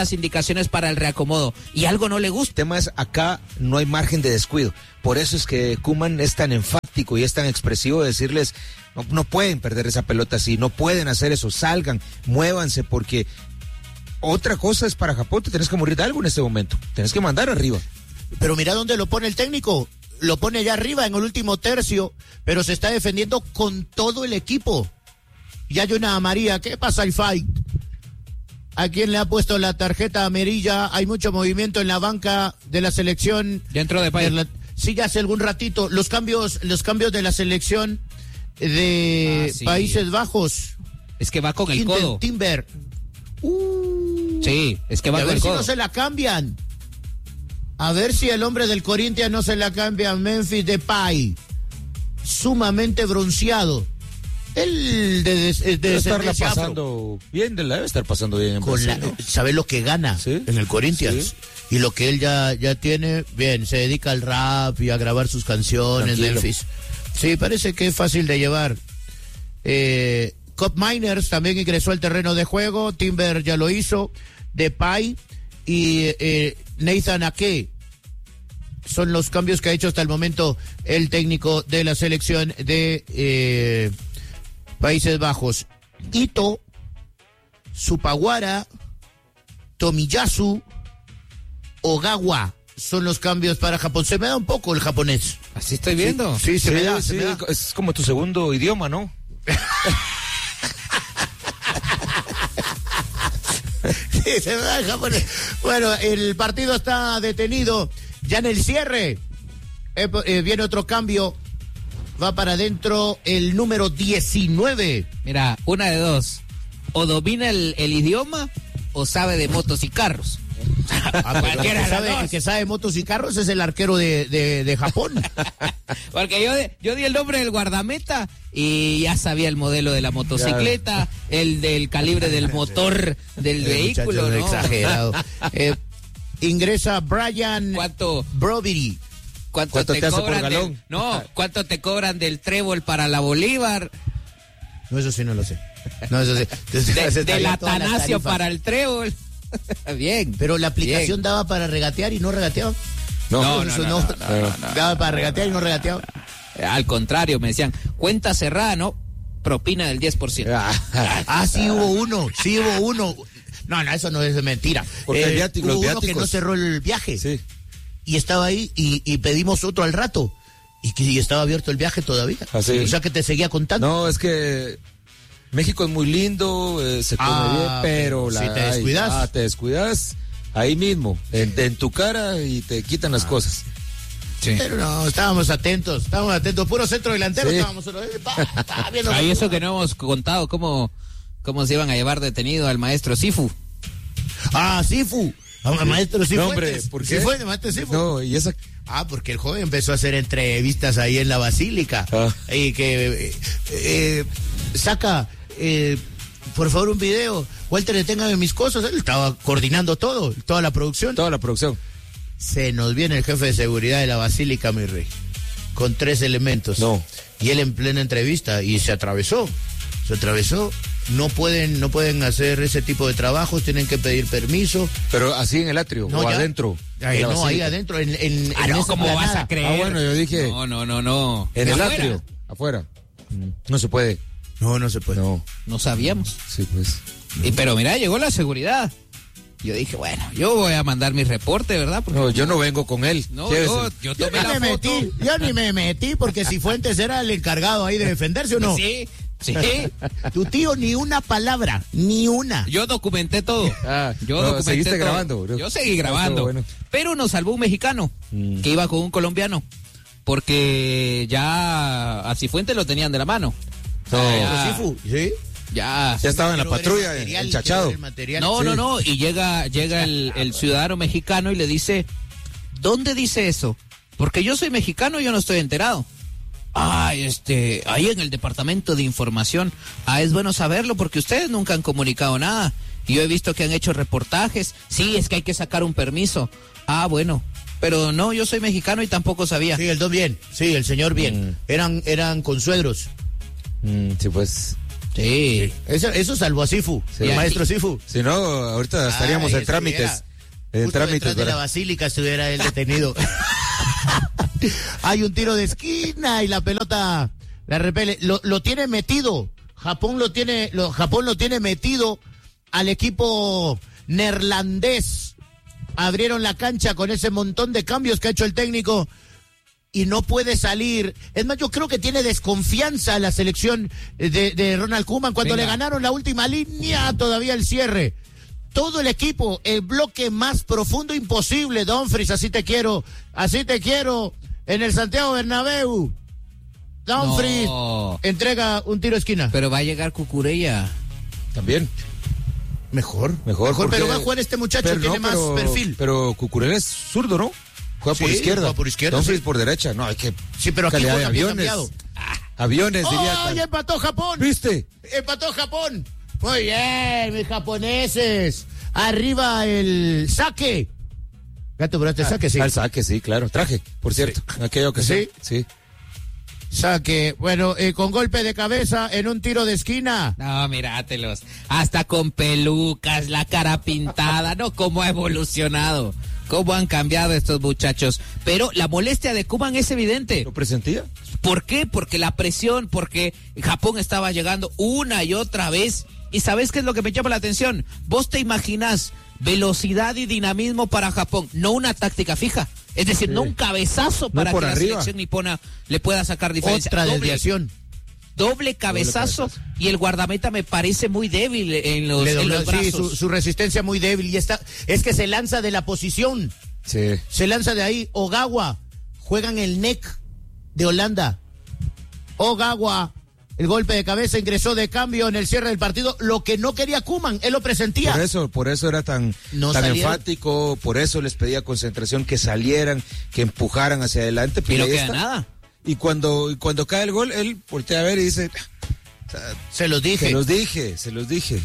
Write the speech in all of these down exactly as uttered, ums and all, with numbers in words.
las indicaciones para el reacomodo y algo no le gusta. El tema es, acá no hay margen de descuido. Por eso es que Koeman es tan enfático y es tan expresivo de decirles, no, no pueden perder esa pelota así, no pueden hacer eso, salgan, muévanse, porque otra cosa es para Japón, te tenés que morir de algo en este momento, tenés que mandar arriba. Pero mira dónde lo pone el técnico, lo pone allá arriba en el último tercio, pero se está defendiendo con todo el equipo. Y hay una amarilla, ¿qué pasa el fight? ¿A quién le ha puesto la tarjeta amarilla? Hay mucho movimiento en la banca de la selección. Dentro de país. La... Sí, ya hace algún ratito. Los cambios, los cambios de la selección de ah, sí. Países Bajos. Es que va con el Quinten codo. Timber. Uh, sí, es que va con el codo. A ver si no se la cambian. A ver si el hombre del Corinthians no se la cambia a Memphis Depay. Sumamente bronceado. Él de, de, de debe estarla pasando afro. bien, de la debe estar pasando bien. En Con la, ¿sabe lo que gana ¿Sí? en el Corinthians? Sí. Y lo que él ya, ya tiene, bien, se dedica al rap y a grabar sus canciones, Tranquilo. Memphis. Sí, parece que es fácil de llevar. Eh, Cop Miners también ingresó al terreno de juego, Timber ya lo hizo, Depay y eh, Nathan Ake. Son los cambios que ha hecho hasta el momento el técnico de la selección de eh, Países Bajos. Ito, Supawara, Tomiyasu, Ogawa son los cambios para Japón. Se me da un poco el japonés. Así estoy viendo. Sí, sí, se, sí, me da, sí, se me da. Es como tu segundo idioma, ¿no? Sí, se me da el japonés. Bueno, el partido está detenido. Ya en el cierre eh, eh, viene otro cambio. Va para adentro el número diecinueve. Mira, una de dos. O domina el, el idioma o sabe de motos y carros. Ah, el, que sabe, el que sabe de motos y carros es el arquero de, de, de Japón. Porque yo, yo di el nombre del guardameta y ya sabía el modelo de la motocicleta, ya. el del calibre del motor del el vehículo. ¿No? Exagerado. eh, ingresa Brian ¿Cuánto? Broveri. ¿Cuánto, ¿Cuánto te, te hace cobran por galón? Del, no, ¿cuánto te cobran del trébol para la Bolívar? No, eso sí no lo sé. No, eso sí. De, del Atanasio para el trébol. Bien. Pero la aplicación bien. Daba para regatear y no regateaba. No, no, no, no, no, no, no, no daba para regatear y no regateaba. Al contrario, me decían, cuenta cerrada, ¿no? Propina del diez por ciento. Ah, sí hubo uno, sí hubo uno. No, no, eso no es mentira. Porque eh, el viático, hubo los uno viáticos. que no cerró el viaje. Sí. Y estaba ahí y, y pedimos otro al rato. Y que y estaba abierto el viaje todavía. Así. O sea que te seguía contando. No, es que México es muy lindo, eh, se come ah, bien, pero la, si te descuidas. Ay, ah, te descuidas ahí mismo, en, en tu cara y te quitan las ah. cosas. Sí. Pero no, estábamos atentos, estábamos atentos, puro centro delantero, sí. estábamos solo, eh, pa, pa, viendo Ahí eso que no hemos contado, cómo, cómo se iban a llevar detenido al maestro Sifu. Ah, Sifu. Al maestro Sifu. No, hombre, ¿por qué? ¿Sí fue el maestro Sifu? No, y esa... Ah, porque el joven empezó a hacer entrevistas ahí en la Basílica. Ah. Y que eh, eh, saca, eh, por favor, un video. Walter, deténgame mis cosas. Él estaba coordinando todo, toda la producción. Toda la producción. Se nos viene el jefe de seguridad de la Basílica, mi rey, con tres elementos. No. Y él en plena entrevista, y se atravesó, se atravesó. No pueden, no pueden hacer ese tipo de trabajos, tienen que pedir permiso. Pero así en el atrio, no, o ya, adentro. Ahí, no, basílica. Ahí adentro, en, en, ah, en no, esa ¿cómo planada. vas a creer? Ah, bueno, yo dije. No, no, no, no. En el ¿Afuera? atrio, afuera. No se puede. No, no se puede. No. No sabíamos. Sí, pues. Y, pero mira, llegó la seguridad. Yo dije, bueno, yo voy a mandar mi reporte, ¿verdad? Porque no, yo no vengo con él. No, yo, yo tomé yo la me foto. Metí, yo ni me metí porque Cifuentes era el encargado ahí de defenderse, ¿o no? Sí, sí. Tu tío ni una palabra, ni una. Yo documenté todo. Ah, yo no, documenté seguiste todo. grabando, bro. Yo seguí grabando. Bueno. Pero nos salvó un mexicano mm. que iba con un colombiano. Porque ya a Cifuentes lo tenían de la mano. No. Ya, ¿sí? Ya, ya estaba en la patrulla, material, enchachado. No, sí. no, no, y llega llega el, el ciudadano mexicano y le dice, ¿dónde dice eso? Porque yo soy mexicano y yo no estoy enterado. Ah, este, ahí en el departamento de información. Ah, es bueno saberlo porque ustedes nunca han comunicado nada. Y yo he visto que han hecho reportajes. Sí, es que hay que sacar un permiso. Ah, bueno. Pero no, yo soy mexicano y tampoco sabía. Sí, el don bien, sí, el señor bien. Mm. Eran, eran consuegros. Mm, sí, pues... Sí. Eso, eso salvó a Sifu, sí. El maestro Sifu. Si no, ahorita estaríamos Ay, en trámites. En trámites detrás de la basílica estuviera él detenido. Hay un tiro de esquina y la pelota la repele. Lo, lo tiene metido. Japón lo tiene, lo, Japón lo tiene metido al equipo neerlandés. Abrieron la cancha con ese montón de cambios que ha hecho el técnico y no puede salir. Es más, yo creo que tiene desconfianza la selección de, de Ronald Koeman cuando Venga. le ganaron la última línea, todavía el cierre. Todo el equipo, el bloque más profundo imposible, Dumfries, así te quiero, así te quiero, en el Santiago Bernabéu. Dumfries no. entrega un tiro de esquina. Pero va a llegar Cucurella. También. Mejor, mejor, mejor porque... pero va a jugar este muchacho, pero tiene no, pero, más perfil. Pero Cucurella es zurdo, ¿no? Juega sí, por izquierda. Juega por izquierda. Dumfries sí. por derecha. No, hay que. Sí, pero aquí juega aviones. Aviones, diría. ¡Oh, ya empató Japón! ¿Viste? Empató Japón. Muy bien, mis japoneses. Arriba el saque. Gato, pero este ah, saque, sí. Al saque, sí, claro. Traje, por cierto. Sí. Aquello que sí. Sí. Saque, bueno, eh, con golpe de cabeza en un tiro de esquina. No, mírátelos. Hasta con pelucas, la cara pintada. No, cómo ha evolucionado. Cómo han cambiado estos muchachos. Pero la molestia de Koeman es evidente. ¿Lo presentía? ¿Por qué? Porque la presión, porque Japón estaba llegando una y otra vez. ¿Y sabes qué es lo que me llama la atención? Vos te imaginás velocidad y dinamismo para Japón, no una táctica fija. Es decir, sí. no un cabezazo para no que la arriba. selección nipona le pueda sacar diferencia. Otra desviación. Doble, doble, cabezazo, doble cabezazo y el guardameta me parece muy débil en los, en los brazos. Sí, su, su resistencia muy débil y está, es que se lanza de la posición. Sí. Se lanza de ahí. Ogawa juega en el N E C de Holanda. Ogawa, el golpe de cabeza, ingresó de cambio en el cierre del partido, lo que no quería Koeman, él lo presentía. Por eso, por eso era tan, no tan enfático, por eso les pedía concentración, que salieran, que empujaran hacia adelante. Y no queda nada. Y cuando, y cuando cae el gol, él voltea a ver y dice, o sea, se los dije. Se los dije, se los dije.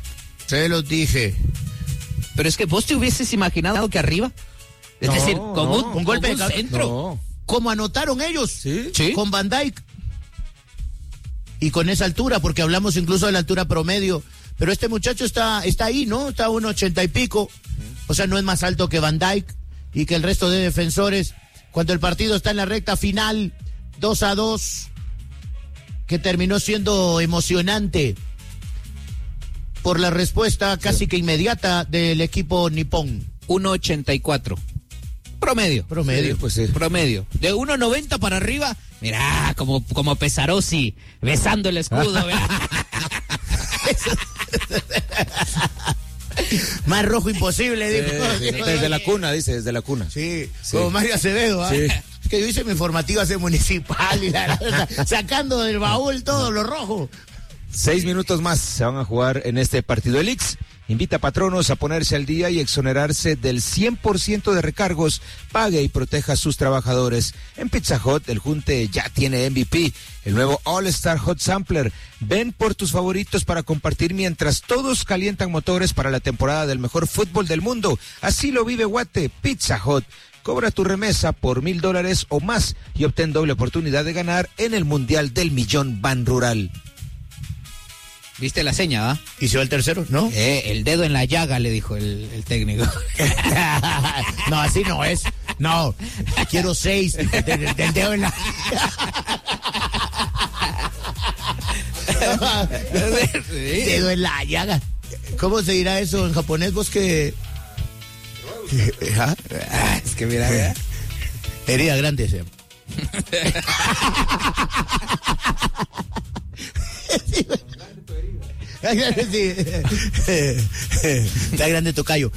Se los dije. Pero es que vos te hubieses imaginado que arriba, es no, decir, con no, un, un golpe con un de centro. No. Como anotaron ellos, ¿Sí? ¿Sí? Con Van Dijk. Y con esa altura, porque hablamos incluso de la altura promedio. Pero este muchacho está, está ahí, ¿no? Está a uno ochenta y pico. O sea, no es más alto que Van Dijk y que el resto de defensores. Cuando el partido está en la recta final, dos a dos, que terminó siendo emocionante por la respuesta casi sí. que inmediata del equipo nipón. uno ochenta y cuatro. Promedio. Promedio. Sí, pues sí. Promedio. De uno noventa para arriba, mirá, como, como Pesarossi, besando el escudo. Más rojo imposible, dijo. Sí, sí, desde la cuna, dice, desde la cuna. Sí, sí. Como Mario Acevedo, ¿ah? Sí. Es que yo hice mi informativa hace municipal y la, la, sacando del baúl todo lo rojo. Seis minutos más se van a jugar en este partido. El Ix invita a patronos a ponerse al día y exonerarse del cien por ciento de recargos. Pague y proteja a sus trabajadores. En Pizza Hut, el Junte ya tiene M V P, el nuevo All Star Hot Sampler. Ven por tus favoritos para compartir mientras todos calientan motores para la temporada del mejor fútbol del mundo. Así lo vive Guate. Pizza Hut. Cobra tu remesa por mil dólares o más y obtén doble oportunidad de ganar en el Mundial del Millón Ban Rural. ¿Viste la seña, ah? ¿Y se va el tercero? ¿No? Eh, el dedo en la llaga, le dijo el, el técnico. No, así no es. No, quiero seis del, del, del dedo en la dedo en la llaga. ¿Cómo se dirá eso en japonés? Vos que... ¿Ah? Ah, es que mira, mira. Herida grande, se Sí. Está grande tocayo.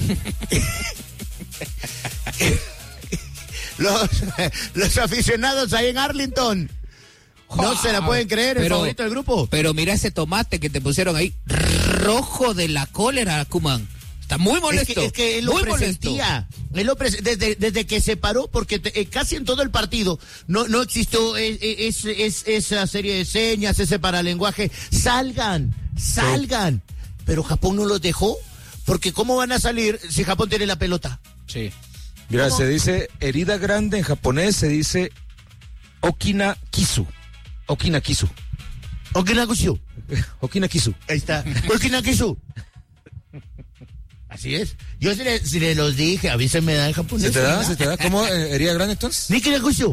Los, los aficionados ahí en Arlington no se la pueden creer, el pero, favorito del grupo. Pero mira ese tomate que te pusieron ahí, rojo de la cólera, Koeman. Está muy molesto. Es que, es que él lo presentía. Él lo pres desde, desde que se paró, porque te, eh, casi en todo el partido no, no existió es, es, es, esa serie de señas, ese paralenguaje. Salgan, salgan. Sí. Pero Japón no los dejó, porque ¿cómo van a salir si Japón tiene la pelota? Sí. Mira, ¿Cómo? Se dice herida grande en japonés, se dice okina kisu. Okina kisu. Okinakushu. Okinakisu. Ahí está. Okinakisu. Así es. Yo si le, si le los dije, a mí se me da en japonés. ¿Se te da? ¿Se te da? ¿Cómo eh, sería grande entonces? Nikinakushu.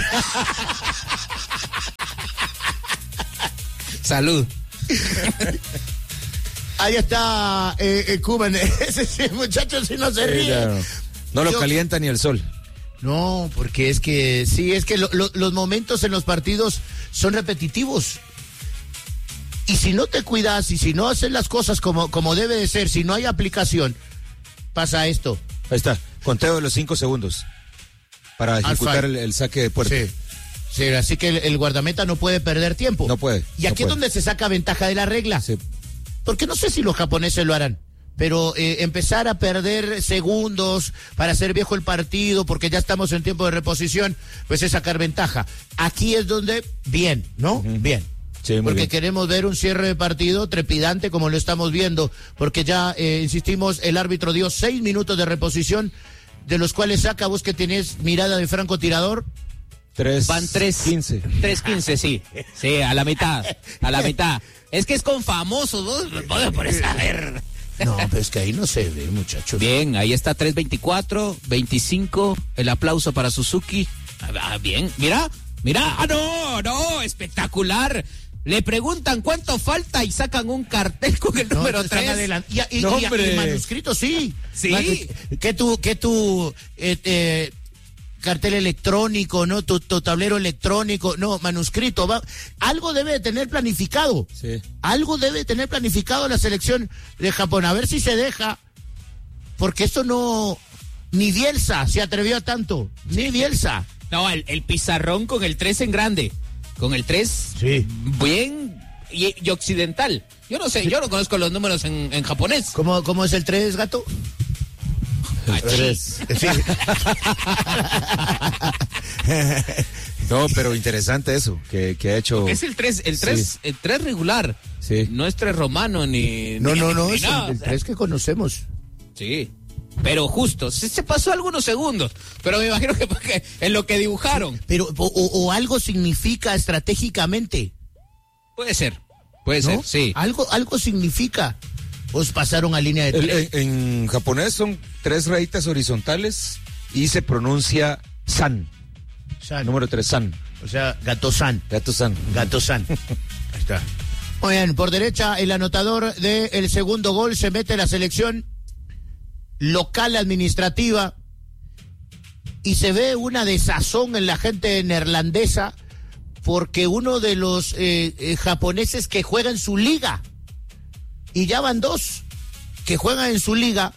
Salud. Ahí está eh, eh, Kuman. Ese sí, muchachos, si no se ríe. Eh, no, no lo Yo... calienta ni el sol. No, porque es que, sí, es que lo, lo, los momentos en los partidos son repetitivos. Y si no te cuidas y si no haces las cosas como, como debe de ser, si no hay aplicación, pasa esto. Ahí está, conteo de los cinco segundos para ejecutar el, el saque de puerta. Sí. Sí, así que el, el guardameta no puede perder tiempo. No puede. Y aquí no es donde se saca ventaja de la regla. Sí. Porque no sé si los japoneses lo harán. Pero eh, empezar a perder segundos para hacer viejo el partido, porque ya estamos en tiempo de reposición, pues es sacar ventaja. Aquí es donde, bien, ¿no? Uh-huh. Bien. Sí, porque bien. Queremos ver un cierre de partido trepidante como lo estamos viendo, porque ya, eh, insistimos, el árbitro dio seis minutos de reposición, de los cuales saca, vos que tenés mirada de francotirador. Tres. Van tres. Quince. Tres quince, sí. Sí, a la mitad. A la mitad. Es que es con famosos, vos podés por saber. No, pues que ahí no se ve, muchachos. Bien, ahí está tres veinticuatro, veinticinco, el aplauso para Suzuki. Ah, bien, mira, mira, ah, no, no, espectacular. Le preguntan cuánto falta y sacan un cartel con el no, número tres. Y, y, no, y, y manuscrito, sí. Sí. Que tu, que tu, eh, eh, cartel electrónico, ¿no? Tu, tu tablero electrónico, no, manuscrito, va. Algo debe de tener planificado. Sí. Algo debe de tener planificado la selección de Japón. A ver si se deja, porque esto no, ni Bielsa se atrevió a tanto, ni Bielsa. No, el, el pizarrón con el tres en grande, con el tres sí. bien y, y occidental. Yo no sé, sí. Yo no conozco los números en, en japonés. ¿Cómo, cómo es el tres, gato? Tres. Sí. No, pero interesante eso que, que ha hecho. Porque es el tres, el tres, sí. El tres regular. Sí. No es tres romano ni. No, ni, no, no, ni es nada, el, el tres que conocemos. Sí. Pero justo, se, se pasó algunos segundos. Pero me imagino que porque en lo que dibujaron. Sí, pero, o, o algo significa estratégicamente. Puede ser, puede ¿no? ser, sí. Algo, algo significa. Os pasaron a línea de tres. El, en, en japonés son tres rayitas horizontales y se pronuncia san. San. Número tres, san. O sea, gato san. Gato san. Gato san. Ahí está. Muy bien, por derecha, el anotador del segundo gol se mete la selección local administrativa y se ve una desazón en la gente neerlandesa porque uno de los eh, eh, japoneses que juega en su liga, y ya van dos que juegan en su liga,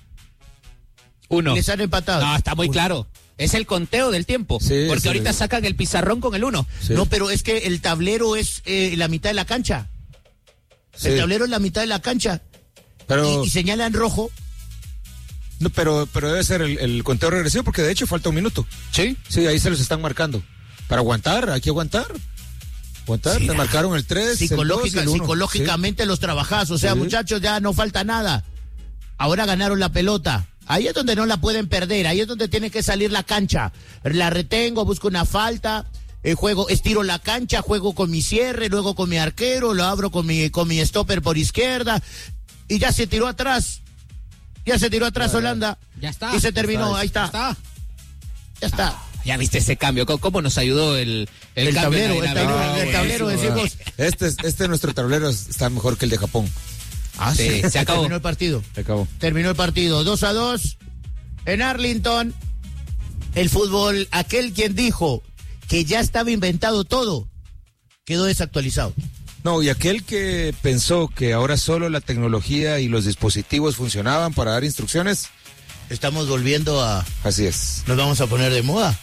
uno les han empatado. No, está muy uno. Claro. Es el conteo del tiempo. Sí, porque sí, ahorita sí. Sacan el pizarrón con el uno. Sí. No, pero es que el tablero es eh, la mitad de la cancha. Sí. El tablero es la mitad de la cancha. Pero... Y, y señala en rojo. No, pero, pero debe ser el, el conteo regresivo porque de hecho falta un minuto. Sí. Sí, ahí se los están marcando. Para aguantar, hay que aguantar. Aguantar, sí, te marcaron el tres, Psicológica, el dos, el uno. Psicológicamente sí. Los trabajás, o sea, sí. Muchachos, ya no falta nada. Ahora ganaron la pelota. Ahí es donde no la pueden perder, ahí es donde tiene que salir la cancha. La retengo, busco una falta, eh, juego, estiro la cancha, juego con mi cierre, luego con mi arquero, lo abro con mi, con mi stopper por izquierda, y ya se tiró atrás. Ya se tiró atrás ya, Holanda. Ya está. Y se terminó, está, ahí está. Ya está. Ya está. Ah, ya viste ese cambio, ¿cómo nos ayudó el, el, el cambio tablero? El tablero, no, el tablero decimos. Este, este nuestro tablero está mejor que el de Japón. Ah, sí, se acabó. Terminó el partido. Se acabó. Terminó el partido. Dos a dos. En Arlington, el fútbol, aquel quien dijo que ya estaba inventado todo, quedó desactualizado. No, y aquel que pensó que ahora solo la tecnología y los dispositivos funcionaban para dar instrucciones. Estamos volviendo a... Así es. ¿Nos vamos a poner de moda?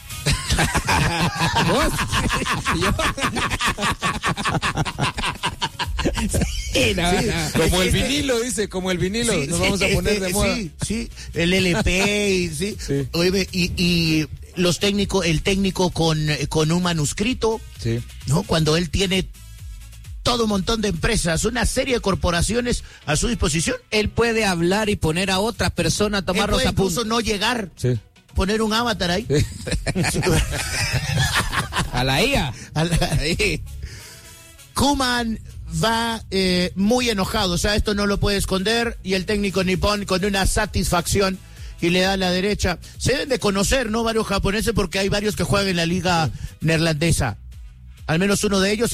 Sí, no, sí, no. Como el vinilo, dice, como el vinilo, sí, nos sí, vamos a poner de sí, moda. Sí, sí, el L P, y, sí. Sí. Oye, y, y los técnicos, el técnico con, con un manuscrito, sí. ¿no? Cuando él tiene todo un montón de empresas, una serie de corporaciones a su disposición. Él puede hablar y poner a otra persona a tomar los apuntes. Incluso no llegar, sí. Poner un avatar ahí. Sí. A la I A. A la... Koeman va eh, muy enojado, o sea, esto no lo puede esconder, y el técnico nipón con una satisfacción y le da a la derecha. Se deben de conocer, ¿no? Varios japoneses, porque hay varios que juegan en la liga neerlandesa. Al menos uno de ellos